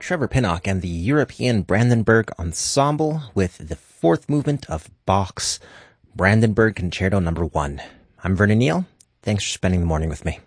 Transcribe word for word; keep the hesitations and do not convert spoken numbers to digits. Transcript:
Trevor Pinnock and the European Brandenburg Ensemble with the fourth movement of Bach's Brandenburg Concerto number one. I'm Vernon Neal. Thanks for spending the morning with me.